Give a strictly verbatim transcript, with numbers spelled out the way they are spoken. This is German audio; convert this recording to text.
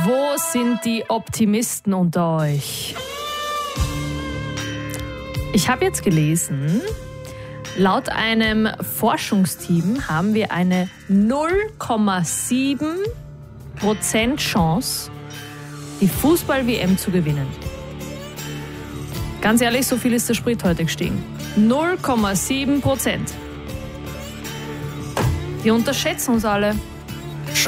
Wo sind die Optimisten unter euch? Ich habe jetzt gelesen, laut einem Forschungsteam haben wir eine null Komma sieben Prozent Chance, die Fußball-W M zu gewinnen. Ganz ehrlich, so viel ist der Sprit heute gestiegen. null Komma sieben Prozent. Die unterschätzen uns alle.